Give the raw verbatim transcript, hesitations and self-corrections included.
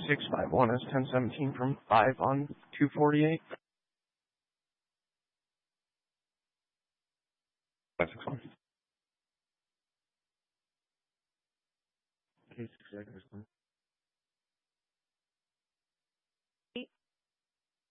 six five one is ten seventeen from five on two forty-eight. five six one. Okay, six seconds.